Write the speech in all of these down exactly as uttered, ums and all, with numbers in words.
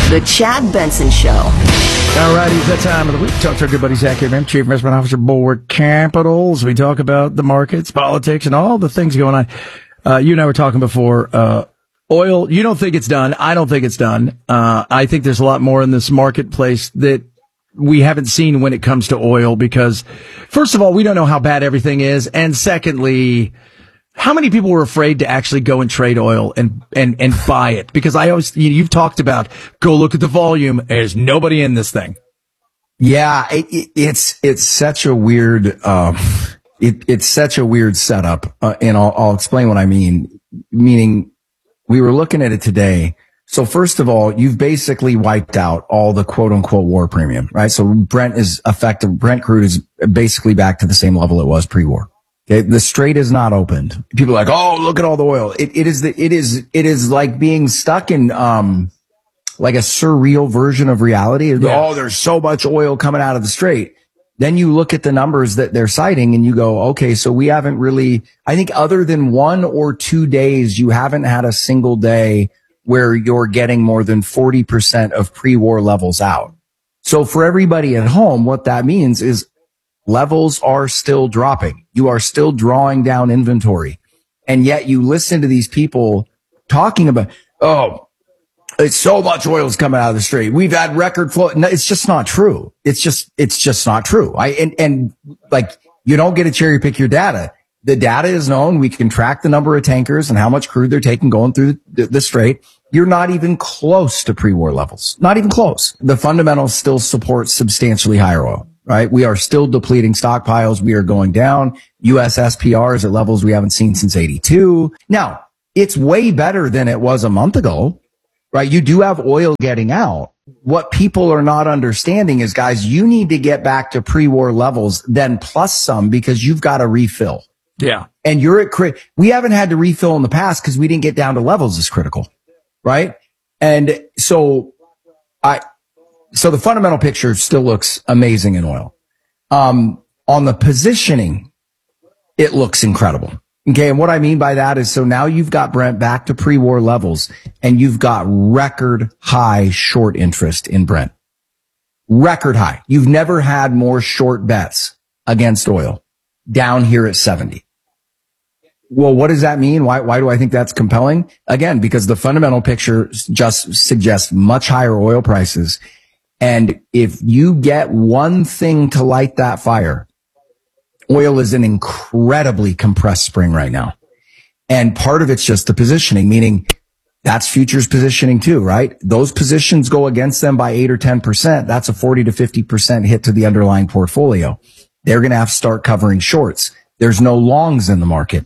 The Chad Benson Show. All righty, it's that time of the week. Talk to our good buddy Zach Abraham, Chief Investment Officer, Bulwark Capitals. We talk about the markets, politics, and all the things going on. Uh, you and I were talking before. Uh, oil, you don't think it's done. I don't think it's done. Uh, I think there's a lot more in this marketplace that we haven't seen when it comes to oil because, first of all, we don't know how bad everything is. And secondly, how many people were afraid to actually go and trade oil and, and, and buy it? Because I always, you know, you've talked about, go look at the volume. There's nobody in this thing. Yeah, it, it, it's, it's such a weird, um, it, it's such a weird setup. Uh, and I'll, I'll explain what I mean. Meaning we were looking at it today. So first of all, you've basically wiped out all the quote unquote war premium, right? So Brent is effective. Brent crude is basically back to the same level it was pre-war. Okay, the Strait is not opened. People are like, oh, look at all the oil. It, it is the, it is, it is like being stuck in, um, like a surreal version of reality. Yeah. Oh, there's so much oil coming out of the Strait. Then you look at the numbers that they're citing and you go, okay, so we haven't really, I think other than one or two days, you haven't had a single day where you're getting more than forty percent of pre-war levels out. So for everybody at home, what that means is levels are still dropping. You are still drawing down inventory. And yet you listen to these people talking about, oh, it's so much oil is coming out of the Strait. We've had record flow. No, it's just not true. It's just, it's just not true. I, and, and like, you don't get to cherry pick your data. The data is known. We can track the number of tankers and how much crude they're taking going through the, the Strait. You're not even close to pre-war levels. Not even close. The fundamentals still support substantially higher oil. Right? We are still depleting stockpiles. We are going down. U S S P R is at levels we haven't seen since eighty-two. Now, it's way better than it was a month ago, right? You do have oil getting out. What people are not understanding is, guys, you need to get back to pre-war levels, then plus some, because you've got to refill. Yeah. And you're at crit. We haven't had to refill in the past because we didn't get down to levels as critical, right? And so I, So the fundamental picture still looks amazing in oil. Um, on the positioning, it looks incredible. Okay. And what I mean by that is, so now you've got Brent back to pre-war levels and you've got record high short interest in Brent. Record high. You've never had more short bets against oil down here at seventy. Well, what does that mean? Why, why do I think that's compelling? Again, because the fundamental picture just suggests much higher oil prices. And if you get one thing to light that fire, oil is an incredibly compressed spring right now. And part of it's just the positioning, meaning that's futures positioning too, right? Those positions go against them by eight or ten percent. That's a forty to fifty percent hit to the underlying portfolio. They're going to have to start covering shorts. There's no longs in the market.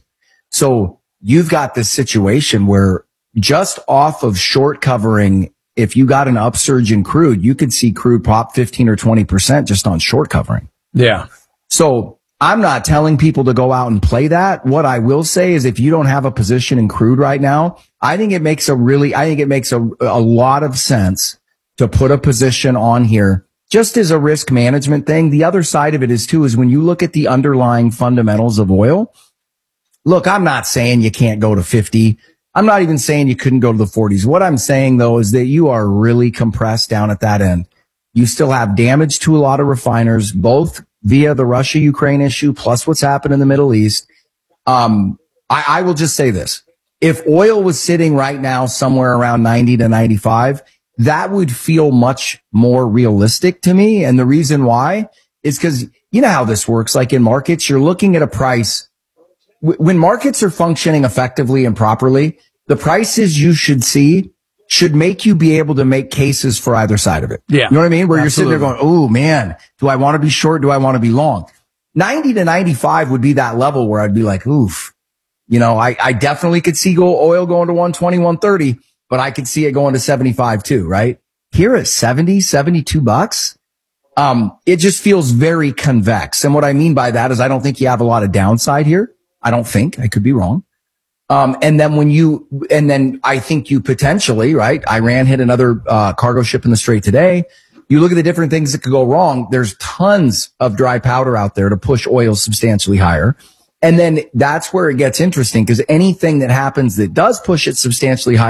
So you've got this situation where just off of short covering, if you got an upsurge in crude, you could see crude pop fifteen or twenty percent just on short covering. Yeah. So I'm not telling people to go out and play that. What I will say is if you don't have a position in crude right now, I think it makes a really, I think it makes a, a lot of sense to put a position on here just as a risk management thing. The other side of it is too, is when you look at the underlying fundamentals of oil. Look, I'm not saying you can't go to fifty. I'm not even saying you couldn't go to the forties. What I'm saying, though, is that you are really compressed down at that end. You still have damage to a lot of refiners, both via the Russia-Ukraine issue, plus what's happened in the Middle East. Um, I, I will just say this. If oil was sitting right now somewhere around ninety to ninety-five, that would feel much more realistic to me. And the reason why is because you know how this works. Like in markets, you're looking at a price. When markets are functioning effectively and properly, the prices you should see should make you be able to make cases for either side of it. Yeah. You know what I mean? Where Absolutely. You're sitting there going, oh man, do I want to be short? Do I want to be long? ninety to ninety-five would be that level where I'd be like, oof. You know, I, I definitely could see go oil going to one twenty, one thirty, but I could see it going to seventy-five too, right? Here at seventy, seventy-two bucks, um, it just feels very convex. And what I mean by that is I don't think you have a lot of downside here. I don't think. I could be wrong. Um, and then when you, and then I think you potentially, right? Iran hit another, uh, cargo ship in the Strait today. You look at the different things that could go wrong. There's tons of dry powder out there to push oil substantially higher. And then that's where it gets interesting because anything that happens that does push it substantially higher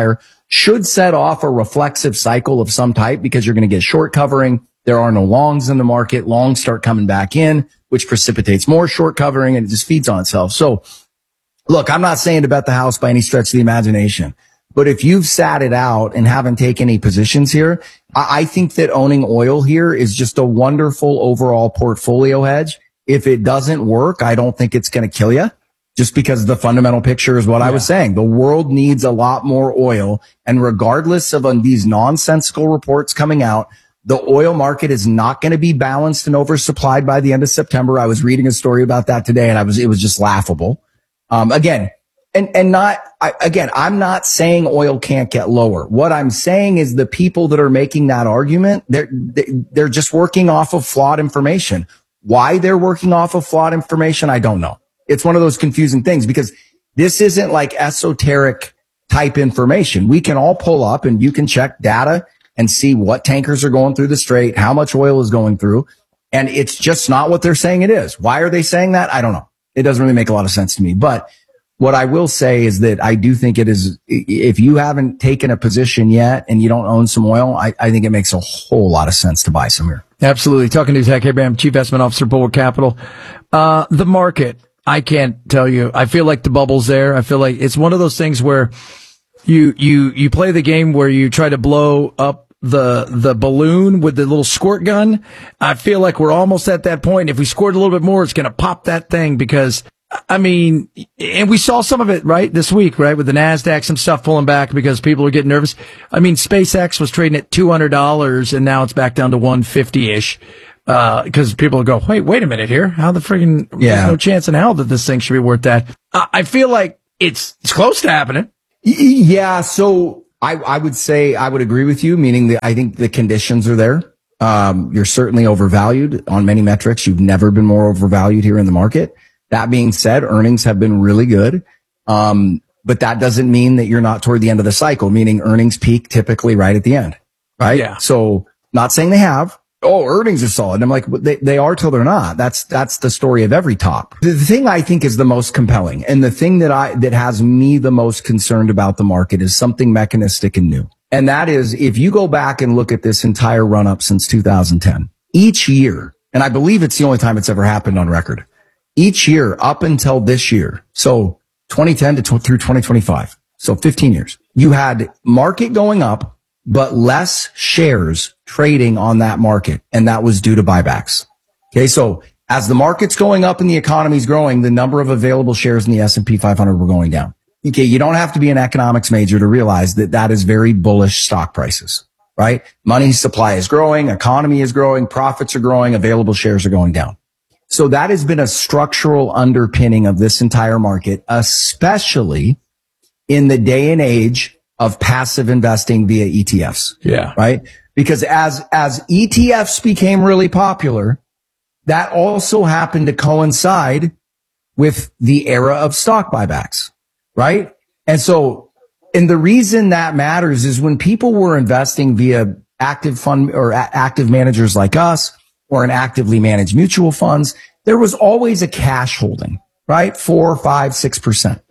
should set off a reflexive cycle of some type because you're going to get short covering. There are no longs in the market. Longs start coming back in, which precipitates more short covering, and it just feeds on itself. So look, I'm not saying to bet the house by any stretch of the imagination, but if you've sat it out and haven't taken any positions here, I think that owning oil here is just a wonderful overall portfolio hedge. If it doesn't work, I don't think it's going to kill you, just because the fundamental picture is what yeah. I was saying. The world needs a lot more oil. And regardless of um, these nonsensical reports coming out, the oil market is not going to be balanced and oversupplied by the end of September. I was reading a story about that today, and I was, it was just laughable. Um, again, and, and not, I, again, I'm not saying oil can't get lower. What I'm saying is the people that are making that argument, they're, they're just working off of flawed information. Why they're working off of flawed information, I don't know. It's one of those confusing things because this isn't like esoteric type information. We can all pull up and you can check data and see what tankers are going through the strait, how much oil is going through. And it's just not what they're saying it is. Why are they saying that? I don't know. It doesn't really make a lot of sense to me. But what I will say is that I do think it is, if you haven't taken a position yet and you don't own some oil, I, I think it makes a whole lot of sense to buy some here. Absolutely. Talking to Zach Abraham, Chief Investment Officer, Bulwark Capital. Uh, the market, I can't tell you. I feel like the bubble's there. I feel like it's one of those things where you, you, you play the game where you try to blow up the, the balloon with the little squirt gun. I feel like we're almost at that point. If we squirt a little bit more, it's going to pop that thing because, I mean, and we saw some of it, right, this week, right, with the NASDAQ, some stuff pulling back because people are getting nervous. I mean, SpaceX was trading at two hundred dollars and now it's back down to one fifty-ish. Uh, because people go, wait, wait a minute here. How the friggin', yeah. There's no chance in hell that this thing should be worth that. Uh, I feel like it's, it's close to happening. Yeah. So I, I would say I would agree with you, meaning that I think the conditions are there. Um, you're certainly overvalued on many metrics. You've never been more overvalued here in the market. That being said, earnings have been really good. Um, but that doesn't mean that you're not toward the end of the cycle, meaning earnings peak typically right at the end, right? Yeah. So not saying they have. Oh, earnings are solid. And I'm like, they, they are till they're not. That's, that's the story of every top. The thing I think is the most compelling and the thing that I, that has me the most concerned about the market is something mechanistic and new. And that is if you go back and look at this entire run up since two thousand ten, each year, and I believe it's the only time it's ever happened on record, each year up until this year. So twenty ten to t- through twenty twenty-five. So fifteen years. You had market going up, but less shares trading on that market. And that was due to buybacks. Okay. So as the market's going up and the economy's growing, the number of available shares in the S and P five hundred were going down. Okay. You don't have to be an economics major to realize that that is very bullish stock prices, right? Money supply is growing, economy is growing, profits are growing, available shares are going down. So that has been a structural underpinning of this entire market, especially in the day and age of passive investing via E T Fs. Yeah. Right? Because as, as E T Fs became really popular, that also happened to coincide with the era of stock buybacks. Right? And so, and the reason that matters is when people were investing via active fund or a- active managers like us or in actively managed mutual funds, there was always a cash holding, right? Four, five, six percent.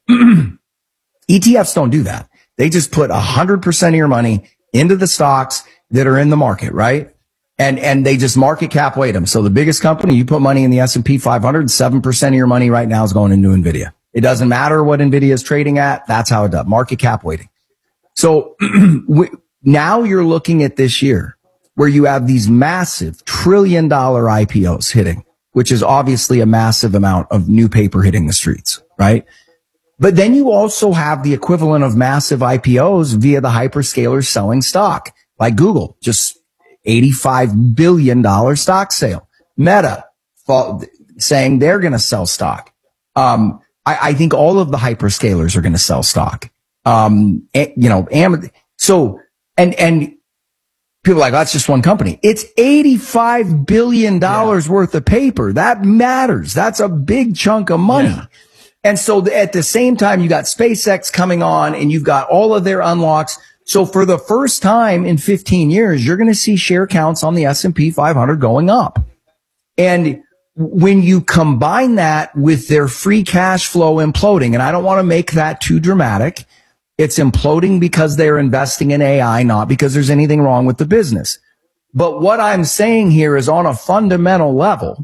E T Fs don't do that. They just put a hundred percent of your money into the stocks that are in the market, right? And, and they just market cap weight them. So the biggest company, you put money in the S and P five hundred, seven percent of your money right now is going into NVIDIA. It doesn't matter what NVIDIA is trading at. That's how it does. Market cap weighting. So we, now you're looking at this year where you have these massive trillion dollar I P Os hitting, which is obviously a massive amount of new paper hitting the streets, right? But then you also have the equivalent of massive I P Os via the hyperscalers selling stock, like Google, just eighty-five billion dollars stock sale. Meta saying they're going to sell stock. Um, I, I think all of the hyperscalers are going to sell stock. Um, and, you know, Am- so, and, and people are like, oh, that's just one company. It's eighty-five billion dollars yeah. worth of paper. That matters. That's a big chunk of money. Yeah. And so at the same time, you got SpaceX coming on and you've got all of their unlocks. So for the first time in fifteen years, you're going to see share counts on the S and P five hundred going up. And when you combine that with their free cash flow imploding, and I don't want to make that too dramatic, It's imploding because they're investing in A I, not because there's anything wrong with the business. But what I'm saying here is on a fundamental level,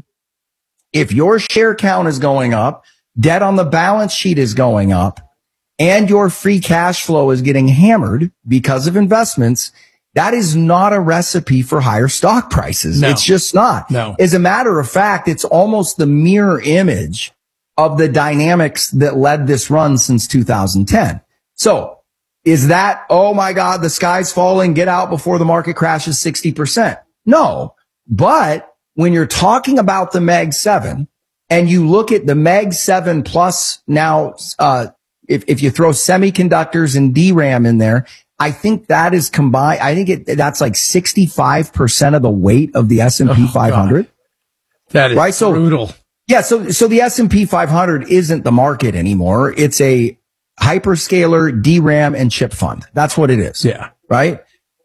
if your share count is going up, debt on the balance sheet is going up, and your free cash flow is getting hammered because of investments, that is not a recipe for higher stock prices. No. It's just not. No. As a matter of fact, it's almost the mirror image of the dynamics that led this run since two thousand ten. So is that, oh my God, the sky's falling, get out before the market crashes sixty percent? No. But when you're talking about the Meg seven and you look at the Meg seven plus now, uh, if, if you throw semiconductors and D RAM in there, I think that is combined. I think it, that's like sixty-five percent of the weight of the S and P oh, five hundred. God. That is right? So, brutal. Yeah. So, so the S and P five hundred isn't the market anymore. It's a hyperscaler, D RAM and chip fund. That's what it is. Yeah. Right.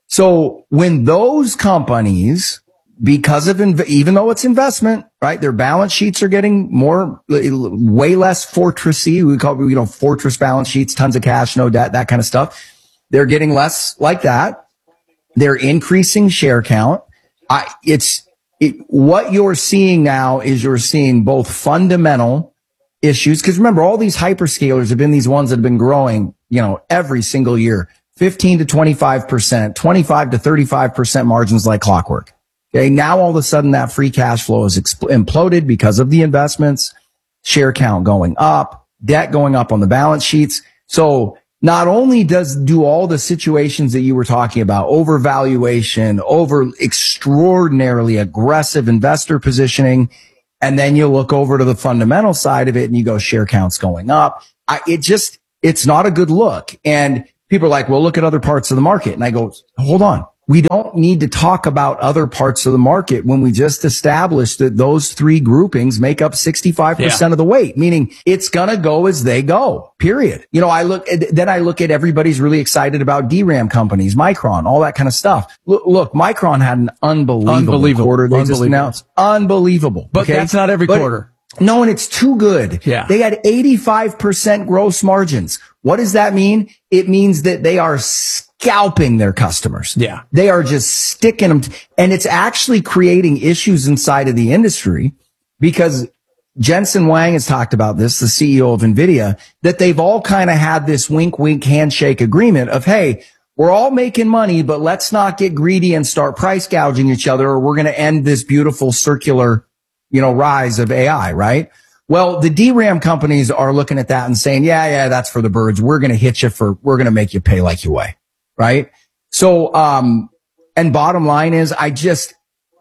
So when those companies, because of, inv- even though it's investment, right, their balance sheets are getting more, way less fortressy. We call it, you know, fortress balance sheets, tons of cash, no debt, that kind of stuff. They're getting less like that. They're increasing share count. I, it's, it, what you're seeing now is you're seeing both fundamental issues. Cause remember, all these hyperscalers have been these ones that have been growing, you know, every single year, fifteen to twenty-five percent, twenty-five to thirty-five percent margins like clockwork. Okay. Now all of a sudden that free cash flow is expl- imploded because of the investments, share count going up, debt going up on the balance sheets. So not only does do all the situations that you were talking about, overvaluation, over extraordinarily aggressive investor positioning, and then you look over to the fundamental side of it and you go share counts going up. I, it just, it's not a good look. And people are like, well, look at other parts of the market. And I go, hold on. We don't need to talk about other parts of the market when we just established that those three groupings make up sixty-five percent yeah. of the weight, meaning it's going to go as they go, period. You know, I look, then I look at everybody's really excited about D RAM companies, Micron, all that kind of stuff. Look, look Micron had an unbelievable, unbelievable. quarter. They unbelievable. just announced. Unbelievable. But okay? that's not every but, quarter. No, and it's too good. Yeah. They had eighty-five percent gross margins. What does that mean? It means that they are scalping their customers. Yeah. They are just sticking them. T- and it's actually creating issues inside of the industry because Jensen Huang has talked about this, the C E O of NVIDIA, that they've all kind of had this wink, wink handshake agreement of, hey, we're all making money, but let's not get greedy and start price gouging each other or we're going to end this beautiful circular, you know, rise of A I, right? Well, the D RAM companies are looking at that and saying, yeah, yeah, that's for the birds. We're going to hit you for, we're going to make you pay like you weigh. Right. So, um, and bottom line is I just,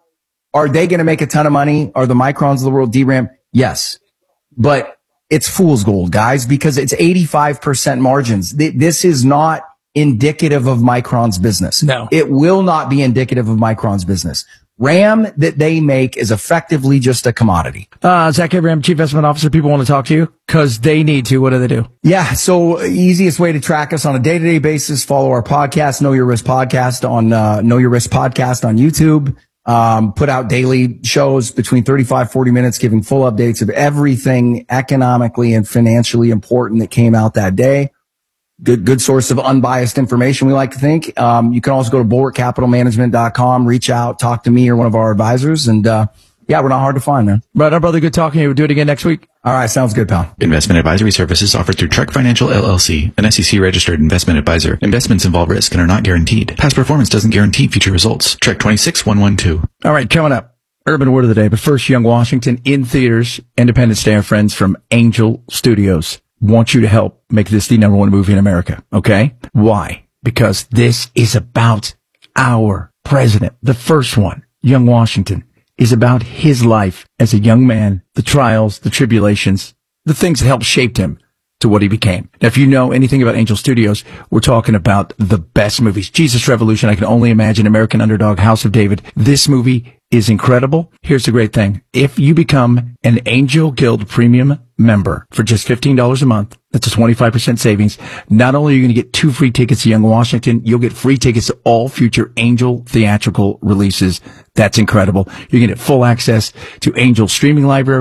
are they going to make a ton of money? Are the Microns of the world D RAM? Yes, but it's fool's gold, guys, because it's eighty-five percent margins. This is not indicative of Micron's business. No, it will not be indicative of Micron's business. RAM that they make is effectively just a commodity. Uh, Zach Abraham, Chief Investment Officer. People want to talk to you because they need to. What do they do? Yeah. So easiest way to track us on a day-to-day basis, follow our podcast, Know Your Risk Podcast on, uh, Know Your Risk Podcast on YouTube. Um, put out daily shows between thirty-five, forty minutes, giving full updates of everything economically and financially important that came out that day. Good, good source of unbiased information, we like to think. Um, you can also go to bulwark capital management dot com, reach out, talk to me or one of our advisors. And, uh, yeah, we're not hard to find, man. Right on, brother. Good talking to you. We'll do it again next week. All right. Sounds good, pal. Investment advisory services offered through Trek Financial L L C, an S E C registered investment advisor. Investments involve risk and are not guaranteed. Past performance doesn't guarantee future results. Trek twenty-six one one two. All right. Coming up, Urban Word of the Day. But first, Young Washington in theaters. Independence Day, our friends from Angel Studios want you to help make this the number one movie in America. Okay? Why? Because this is about our president. The first one, Young Washington, is about his life as a young man, the trials, the tribulations, the things that helped shape him to what he became. Now, if you know anything about Angel Studios, we're talking about the best movies. Jesus Revolution, I Can Only Imagine, American Underdog, House of David. This movie is incredible. Here's the great thing. If you become an Angel Guild Premium member for just fifteen dollars a month, that's a twenty-five percent savings. Not only are you going to get two free tickets to Young Washington, you'll get free tickets to all future Angel theatrical releases. That's incredible. You're going to get full access to Angel streaming library,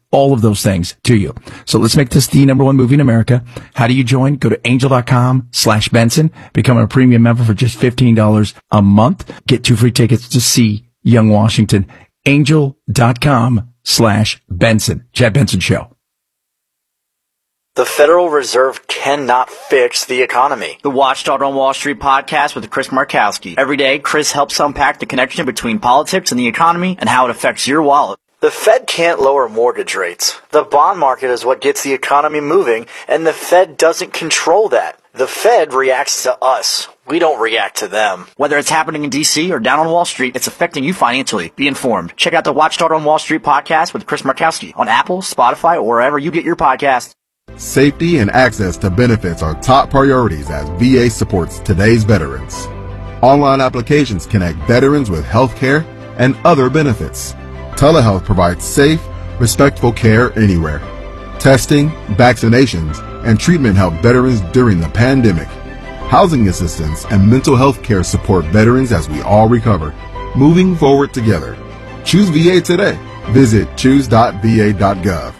all of those things to you. So let's make this the number one movie in America. How do you join? Go to angel.com slash Benson. Become a premium member for just fifteen dollars a month. Get two free tickets to see Young Washington. Angel.com slash Benson. Chad Benson Show. The Federal Reserve cannot fix the economy. The Watchdog on Wall Street podcast with Chris Markowski. Every day, Chris helps unpack the connection between politics and the economy and how it affects your wallet. The Fed can't lower mortgage rates. The bond market is what gets the economy moving, and the Fed doesn't control that. The Fed reacts to us. We don't react to them. Whether it's happening in D C or down on Wall Street, it's affecting you financially. Be informed. Check out the Watchdog on Wall Street podcast with Chris Markowski on Apple, Spotify, or wherever you get your podcasts. Safety and access to benefits are top priorities as V A supports today's veterans. Online applications connect veterans with health care and other benefits. Telehealth provides safe, respectful care anywhere. Testing, vaccinations, and treatment help veterans during the pandemic. Housing assistance and mental health care support veterans as we all recover. Moving forward together. Choose V A today. Visit choose dot v a dot gov.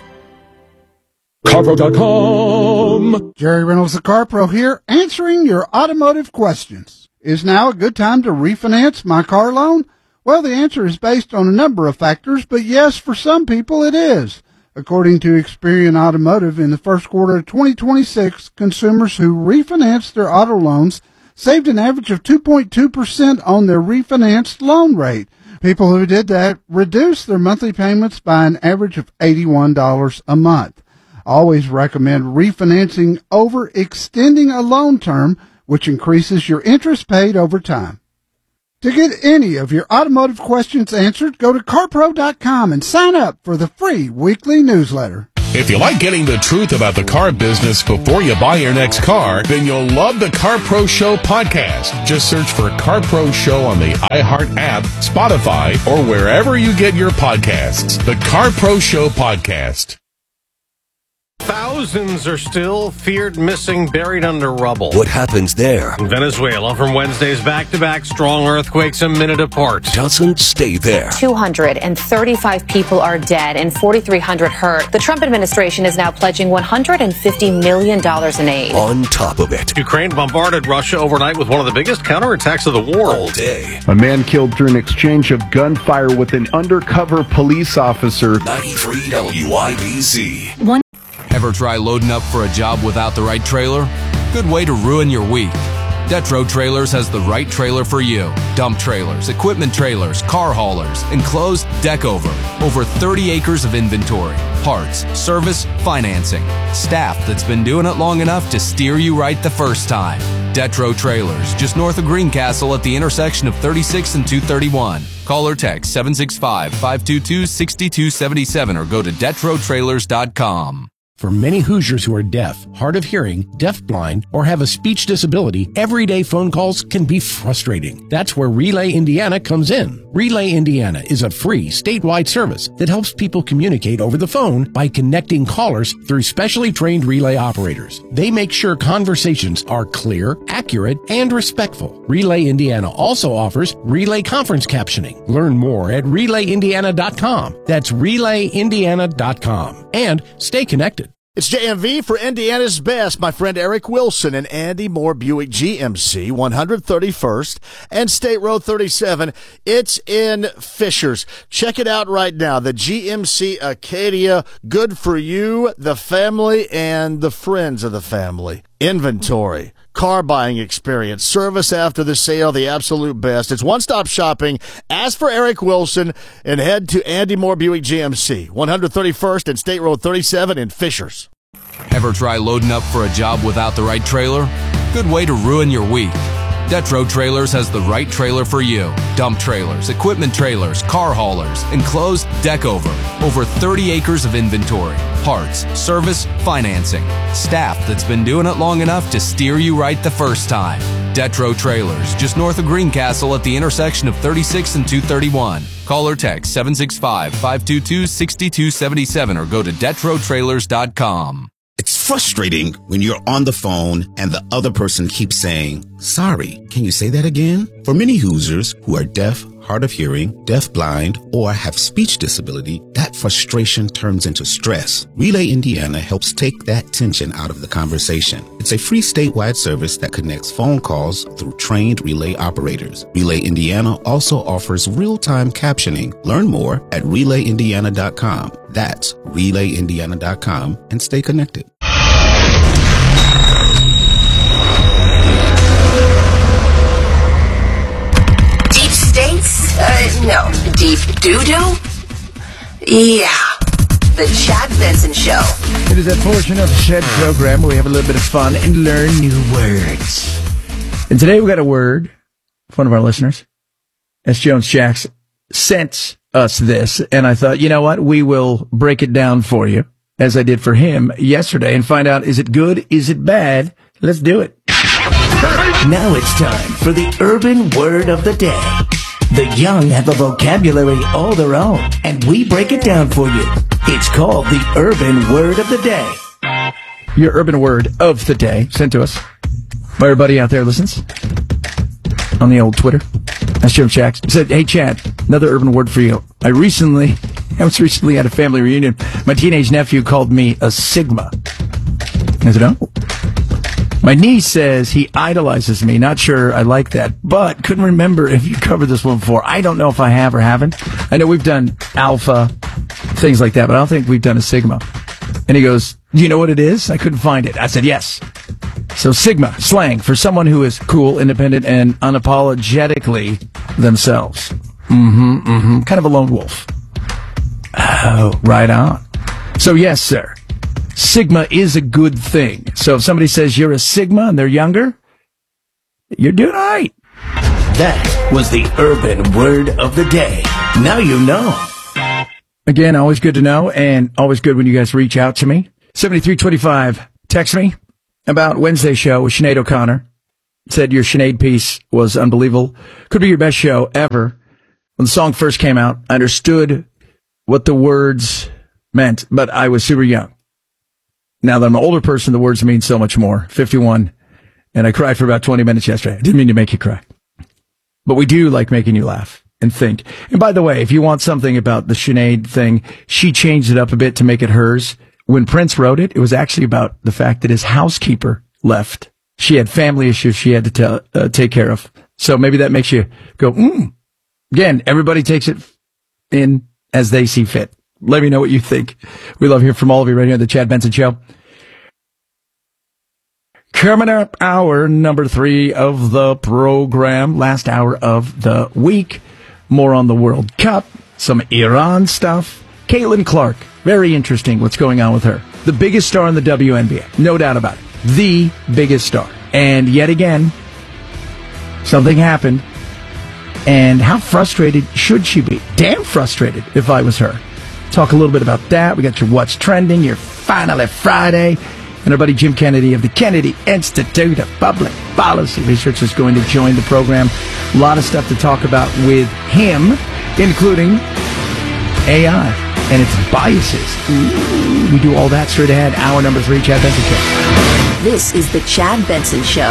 CarPro dot com. Jerry Reynolds, the CarPro here, answering your automotive questions. Is now a good time to refinance my car loan? Well, the answer is based on a number of factors, but yes, for some people it is. According to Experian Automotive, in the first quarter of twenty twenty-six, consumers who refinanced their auto loans saved an average of two point two percent on their refinanced loan rate. People who did that reduced their monthly payments by an average of eighty-one dollars a month. I always recommend refinancing over extending a loan term, which increases your interest paid over time. To get any of your automotive questions answered, go to CarPro dot com and sign up for the free weekly newsletter. If you like getting the truth about the car business before you buy your next car, then you'll love the CarPro Show podcast. Just search for CarPro Show on the iHeart app, Spotify, or wherever you get your podcasts. The CarPro Show podcast. Thousands are still feared missing, buried under rubble. What happens there? In Venezuela, from Wednesday's back-to-back strong earthquakes a minute apart. Doesn't stay there. two hundred thirty-five people are dead and forty-three hundred hurt. The Trump administration is now pledging one hundred fifty million dollars in aid. On top of it, Ukraine bombarded Russia overnight with one of the biggest counterattacks of the war. All day. A man killed through an exchange of gunfire with an undercover police officer. ninety-three W I B C. One. Ever try loading up for a job without the right trailer? Good way to ruin your week. Detro Trailers has the right trailer for you. Dump trailers, equipment trailers, car haulers, enclosed deck over. Over thirty acres of inventory. Parts, service, financing. Staff that's been doing it long enough to steer you right the first time. Detro Trailers, just north of Greencastle at the intersection of thirty-six and two thirty-one. Call or text seven six five, five two two, six two seven seven or go to detro trailers dot com. For many Hoosiers who are deaf, hard of hearing, deafblind, or have a speech disability, everyday phone calls can be frustrating. That's where Relay Indiana comes in. Relay Indiana is a free statewide service that helps people communicate over the phone by connecting callers through specially trained relay operators. They make sure conversations are clear, accurate, and respectful. Relay Indiana also offers relay conference captioning. Learn more at relay indiana dot com. That's relay indiana dot com. And stay connected. It's J M V for Indiana's Best. My friend Eric Wilson and Andy Moore Buick G M C, one thirty-first and State Road thirty-seven. It's in Fishers. Check it out right now. The G M C Acadia, good for you, the family, and the friends of the family. Inventory, car buying experience, service after the sale, the absolute best. It's one-stop shopping. Ask for Eric Wilson and head to Andy Moore Buick G M C, one thirty-first and State Road thirty-seven in Fishers. Ever try loading up for a job without the right trailer? Good way to ruin your week. Detro Trailers has the right trailer for you. Dump trailers, equipment trailers, car haulers, enclosed deck over. Over thirty acres of inventory. Parts, service, financing. Staff that's been doing it long enough to steer you right the first time. Detro Trailers, just north of Greencastle at the intersection of thirty-six and two thirty-one. Call or text seven six five, five two two, six two seven seven or go to detro trailers dot com. It's frustrating when you're on the phone and the other person keeps saying, sorry, can you say that again? For many Hoosiers who are deaf, hard of hearing, deafblind, or have speech disability, that frustration turns into stress. Relay Indiana helps take that tension out of the conversation. It's a free statewide service that connects phone calls through trained relay operators. Relay Indiana also offers real-time captioning. Learn more at relay indiana dot com. That's relay indiana dot com, and stay connected. Deep states? Uh, no. Deep doo-doo? Yeah. The Chad Benson Show. It is that portion of the Shed program where we have a little bit of fun and learn new words. And today we got a word from one of our listeners. S. Jones Jacks sent us this, and I thought, you know what? We will break it down for you, as I did for him yesterday, and find out, is it good? Is it bad? Let's do it. Now it's time for the urban word of the day. The young have a vocabulary all their own, and we break it down for you. It's called the urban word of the day. Your urban word of the day, sent to us by everybody out there listens on the old Twitter. That's Jim Shacks. He said, hey, Chad, another urban word for you. I recently, I was recently at a family reunion. My teenage nephew called me a Sigma. I said, oh. My niece says he idolizes me. Not sure I like that, but couldn't remember if you covered this one before. I don't know if I have or haven't. I know we've done alpha, things like that, but I don't think we've done a Sigma. And he goes, do you know what it is? I couldn't find it. I said, yes. So Sigma, slang for someone who is cool, independent, and unapologetically themselves. Mm-hmm, mm-hmm. Kind of a lone wolf. Oh, right on. So yes, sir. Sigma is a good thing. So if somebody says you're a Sigma and they're younger, you're doing all right. That was the urban word of the day. Now you know. Again, always good to know, and always good when you guys reach out to me. seventy-three twenty-five, text me about Wednesday's show with Sinead O'Connor. Said your Sinead piece was unbelievable. Could be your best show ever. When the song first came out, I understood what the words meant, but I was super young. Now that I'm an older person, the words mean so much more. fifty-one, and I cried for about twenty minutes yesterday. I didn't mean to make you cry. But we do like making you laugh and think. And by the way, if you want something about the Sinead thing, she changed it up a bit to make it hers. When Prince wrote it, it was actually about the fact that his housekeeper left. She had family issues she had to tell, uh, take care of. So maybe that makes you go, mm. Again, everybody takes it in as they see fit. Let me know what you think. We love hearing from all of you right here on the Chad Benson Show. Coming up, hour number three of the program. Last hour of the week. More on the World Cup. Some Iran stuff. Caitlin Clark. Very interesting what's going on with her. The biggest star in the W N B A. No doubt about it. The biggest star. And yet again, something happened. And how frustrated should she be? Damn frustrated if I was her. Talk a little bit about that. We got your What's Trending, your Finally Friday, and our buddy Jim Kennedy of the Kennedy Institute of Public Policy Research is going to join the program. A lot of stuff to talk about with him, including A I and its biases. Ooh, we do all that straight ahead. Hour number three, Chad Benson Show. This is the Chad Benson Show.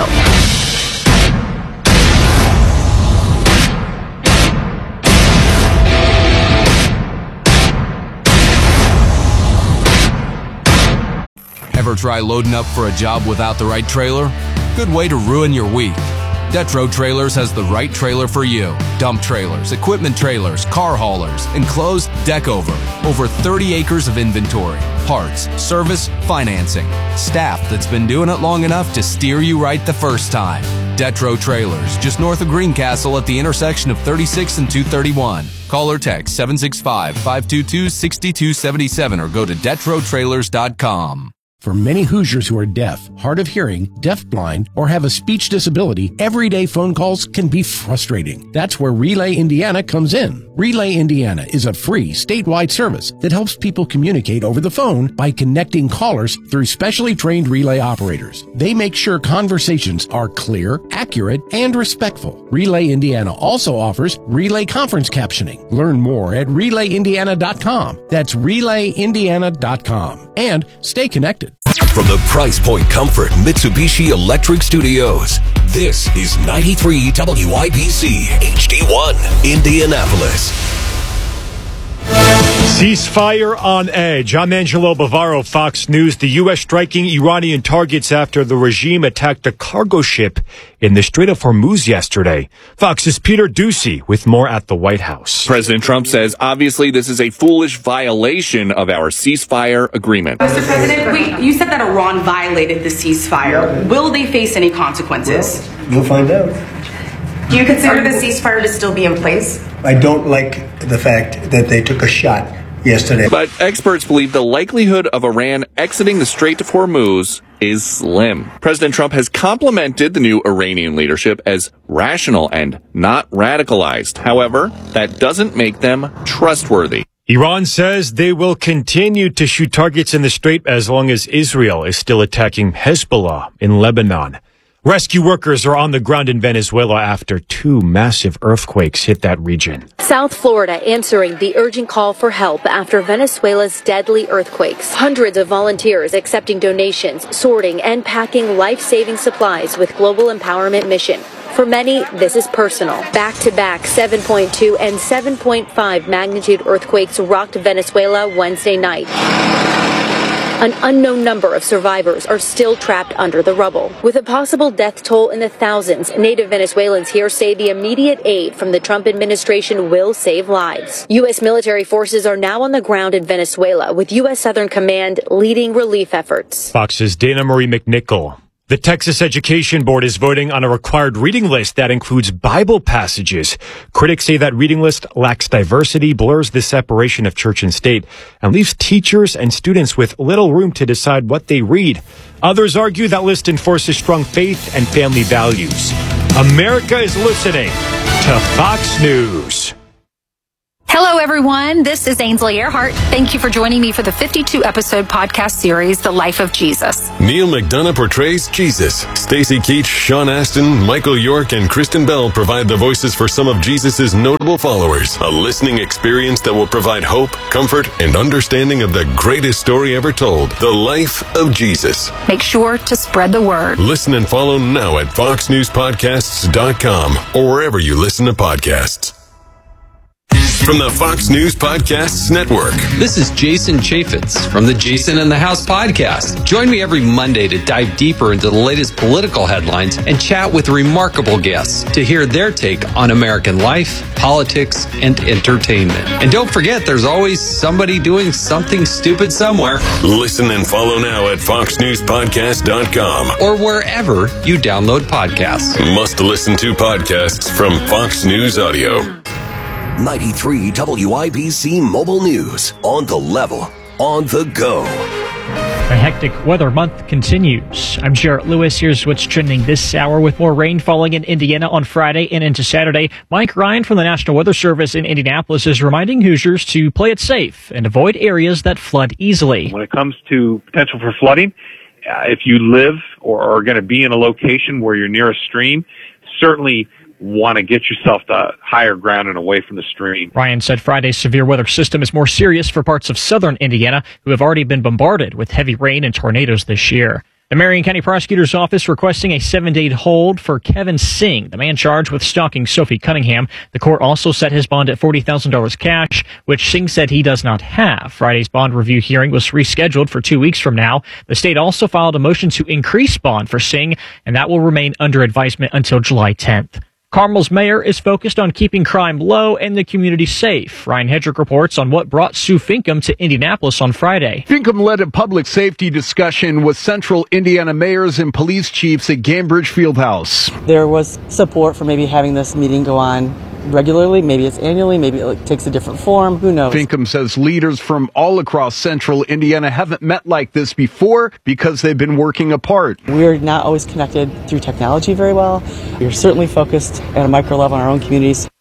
Ever try loading up for a job without the right trailer? Good way to ruin your week. Detro Trailers has the right trailer for you. Dump trailers, equipment trailers, car haulers, enclosed, deck over. Over thirty acres of inventory, parts, service, financing. Staff that's been doing it long enough to steer you right the first time. Detro Trailers, just north of Greencastle at the intersection of thirty-six and two thirty-one. Call or text seven six five, five two two, six two seven seven or go to detro trailers dot com. For many Hoosiers who are deaf, hard of hearing, deafblind, or have a speech disability, everyday phone calls can be frustrating. That's where Relay Indiana comes in. Relay Indiana is a free statewide service that helps people communicate over the phone by connecting callers through specially trained relay operators. They make sure conversations are clear, accurate, and respectful. Relay Indiana also offers relay conference captioning. Learn more at relay indiana dot com. That's relay indiana dot com. And stay connected. From the Price Point Comfort Mitsubishi Electric Studios, this is ninety-three W I B C H D one, Indianapolis. Ceasefire on edge. I'm Angelo Bavaro, Fox News. The U S striking Iranian targets after the regime attacked a cargo ship in the Strait of Hormuz yesterday. Fox's Peter Doocy with more at the White House. President Trump says, obviously, this is a foolish violation of our ceasefire agreement. Mister President, wait, you said that Iran violated the ceasefire. Will they face any consequences? We'll find out. Do you consider the ceasefire to still be in place? I don't like the fact that they took a shot yesterday. But experts believe the likelihood of Iran exiting the Strait of Hormuz is slim. President Trump has complimented the new Iranian leadership as rational and not radicalized. However, that doesn't make them trustworthy. Iran says they will continue to shoot targets in the Strait as long as Israel is still attacking Hezbollah in Lebanon. Rescue workers are on the ground in Venezuela after two massive earthquakes hit that region. South Florida answering the urgent call for help after Venezuela's deadly earthquakes. Hundreds of volunteers accepting donations, sorting, and packing life-saving supplies with Global Empowerment Mission. For many, this is personal. Back-to-back seven point two and seven point five magnitude earthquakes rocked Venezuela Wednesday night. An unknown number of survivors are still trapped under the rubble. With a possible death toll in the thousands, native Venezuelans here say the immediate aid from the Trump administration will save lives. U S military forces are now on the ground in Venezuela, with U S Southern Command leading relief efforts. Fox's Dana Marie McNichol. The Texas Education Board is voting on a required reading list that includes Bible passages. Critics say that reading list lacks diversity, blurs the separation of church and state, and leaves teachers and students with little room to decide what they read. Others argue that list enforces strong faith and family values. America is listening to Fox News. Hello, everyone. This is Ainsley Earhart. Thank you for joining me for the fifty-two episode podcast series, The Life of Jesus. Neil McDonough portrays Jesus. Stacey Keach, Sean Astin, Michael York, and Kristen Bell provide the voices for some of Jesus' notable followers. A listening experience that will provide hope, comfort, and understanding of the greatest story ever told, The Life of Jesus. Make sure to spread the word. Listen and follow now at fox news podcasts dot com or wherever you listen to podcasts. From the Fox News Podcasts Network. This is Jason Chaffetz from the Jason in the House podcast. Join me every Monday to dive deeper into the latest political headlines and chat with remarkable guests to hear their take on American life, politics, and entertainment. And don't forget, there's always somebody doing something stupid somewhere. Listen and follow now at fox news podcast dot com or wherever you download podcasts. Must listen to podcasts from Fox News Audio. ninety-three W I B C Mobile News. On the level, on the go. A hectic weather month continues. I'm Jarrett Lewis. Here's what's trending this hour. With more rain falling in Indiana on Friday and into Saturday, Mike Ryan from the National Weather Service in Indianapolis is reminding Hoosiers to play it safe and avoid areas that flood easily. When it comes to potential for flooding, uh, if you live or are going to be in a location where you're near a stream, certainly want to get yourself to higher ground and away from the stream. Ryan said Friday's severe weather system is more serious for parts of southern Indiana, who have already been bombarded with heavy rain and tornadoes this year. The Marion County Prosecutor's Office requesting a seven-day hold for Kevin Singh, the man charged with stalking Sophie Cunningham. The court also set his bond at forty thousand dollars cash, which Singh said he does not have. Friday's bond review hearing was rescheduled for two weeks from now. The state also filed a motion to increase bond for Singh, and that will remain under advisement until July tenth. Carmel's mayor is focused on keeping crime low and the community safe. Ryan Hedrick reports on what brought Sue Finkum to Indianapolis on Friday. Finkum led a public safety discussion with Central Indiana mayors and police chiefs at Gainbridge Fieldhouse. There was support for maybe having this meeting go on regularly. Maybe it's annually. Maybe it takes a different form. Who knows? Finkum says leaders from all across Central Indiana haven't met like this before because they've been working apart. We're not always connected through technology very well. We're certainly focused at a micro level on our own communities.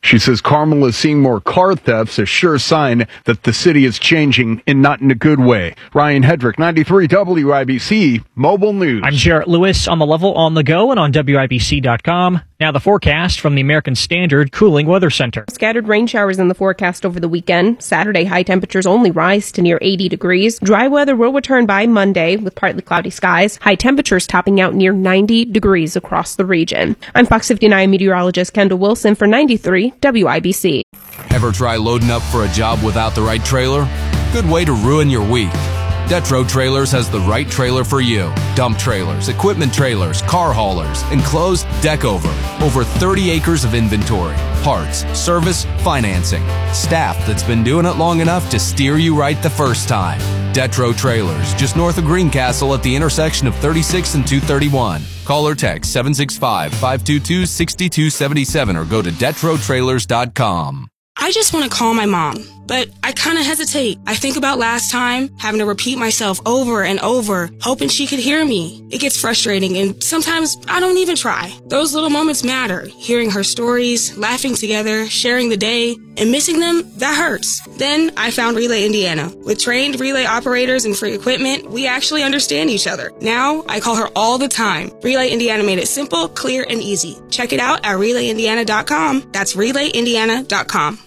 She says Carmel is seeing more car thefts, a sure sign that the city is changing and not in a good way. Ryan Hedrick, ninety-three W I B C Mobile News. I'm Jarrett Lewis on the level on the go and on W I B C dot com. Now the forecast from the American Standard Cooling Weather Center. Scattered rain showers in the forecast over the weekend. Saturday high temperatures only rise to near eighty degrees. Dry weather will return by Monday with partly cloudy skies. High temperatures topping out near ninety degrees across the region. I'm Fox fifty-nine meteorologist Kendall Wilson for ninety-three W I B C. Ever try loading up for a job without the right trailer? Good way to ruin your week. Detro Trailers has the right trailer for you. Dump trailers, equipment trailers, car haulers, enclosed deck over. Over thirty acres of inventory, parts, service, financing. Staff that's been doing it long enough to steer you right the first time. Detro Trailers, just north of Greencastle at the intersection of thirty-six and two thirty-one. Call or text seven six five, five two two, six two seven seven or go to detro trailers dot com. I just want to call my mom, but I kind of hesitate. I think about last time, having to repeat myself over and over, hoping she could hear me. It gets frustrating, and sometimes I don't even try. Those little moments matter. Hearing her stories, laughing together, sharing the day, and missing them, that hurts. Then I found Relay Indiana. With trained relay operators and free equipment, we actually understand each other. Now, I call her all the time. Relay Indiana made it simple, clear, and easy. Check it out at relay indiana dot com. That's relay indiana dot com.